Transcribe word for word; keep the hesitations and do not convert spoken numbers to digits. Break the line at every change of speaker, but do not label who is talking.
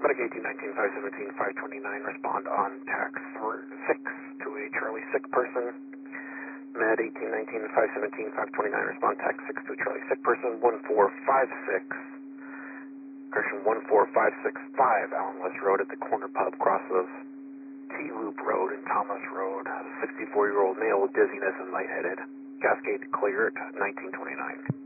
Medic eighteen nineteen five seventeen five twenty-nine, respond on tax six to a Charlie sick person. Med eighteen nineteen five seventeen five twenty-nine, respond tax six to a Charlie sick person. one four five six, correction, one four five six five, Allen West Road at the corner pub, cross of T Loop Road and Thomas Road. sixty-four-year-old male with dizziness and lightheaded. Cascade clear at nineteen twenty-nine.